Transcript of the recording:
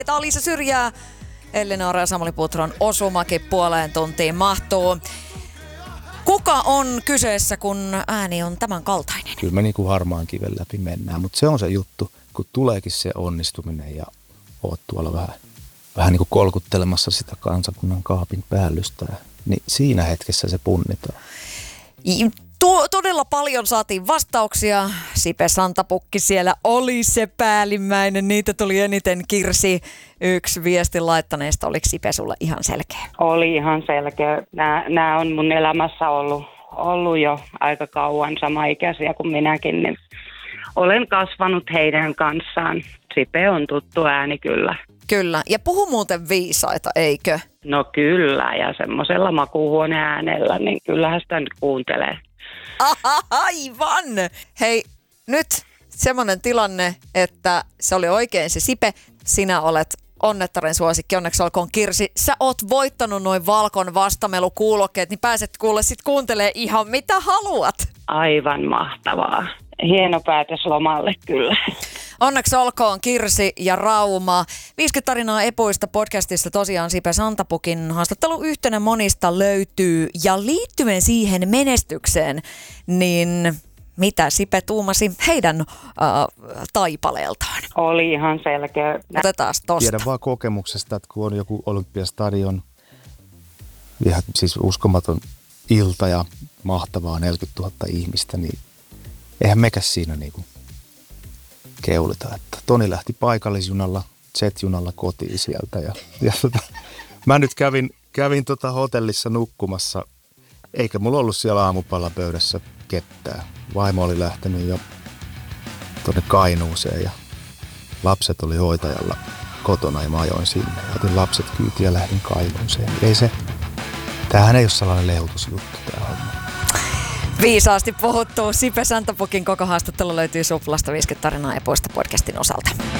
Alisa Syrjää, Elli-Noora ja Samuli Putron osumakin puoleen tuntiin mahtuu. Kuka on kyseessä, kun ääni on tämän kaltainen? Kyllä me niin kuin harmaan kiven läpi mennään, mutta se on se juttu, kun tuleekin se onnistuminen ja oot tuolla vähän niin kuin kolkuttelemassa sitä kansakunnan kaapin päällystä, niin siinä hetkessä se punnitaan. Todella paljon saatiin vastauksia. Sipe Santapukki siellä oli se päällimmäinen. Niitä tuli eniten. Kirsi, yksi viestin laittaneesta. Oliko Sipe sulle ihan selkeä? Oli ihan selkeä. Nämä on mun elämässä ollut jo aika kauan samaikäisiä kuin minäkin. Niin olen kasvanut heidän kanssaan. Sipe on tuttu ääni kyllä. Kyllä. Ja puhu muuten viisaita, eikö? No kyllä. Ja semmoisella makuuhuoneäänellä, niin kyllähän sitä nyt kuuntelee. Aivan! Hei, nyt semmoinen tilanne, että se oli oikein se Sipe. Sinä olet Onnettaren suosikki, onneksi olkoon Kirsi. Sä oot voittanut noin Valkon vastamelukuulokkeet, niin pääset kuule sit kuuntelee ihan mitä haluat. Aivan mahtavaa. Hieno päätös lomalle kyllä. Onneksi olkoon Kirsi ja Rauma. 50 tarinaa epoista podcastista tosiaan Sipe Santapukin haastattelu yhtenä monista löytyy. Ja liittyen siihen menestykseen, niin mitä Sipe tuumasi heidän taipaleeltaan? Oli ihan selkeä. Otetaan tosta. Tiedän vaan kokemuksesta, että kun on joku Olympiastadion, ihan siis uskomaton ilta ja mahtavaa 40 000 ihmistä, niin eihän mekäs siinä niinku keulita. Että Toni lähti paikallisjunalla, jet-junalla kotiin sieltä ja mä nyt kävin hotellissa nukkumassa, eikä mulla ollut siellä aamupallapöydässä ketään. Vaimo oli lähtenyt jo tuonne Kainuuseen ja lapset oli hoitajalla kotona ja mä ajoin sinne. Otin lapset kyytiin ja lähdin Kainuuseen. Tämähän ei ole sellainen lehutusjuttu tää homma. Viisaasti puhuttu. Sipe Santapukin koko haastattelu löytyy Suplasta 50 tarinaa epoista podcastin osalta.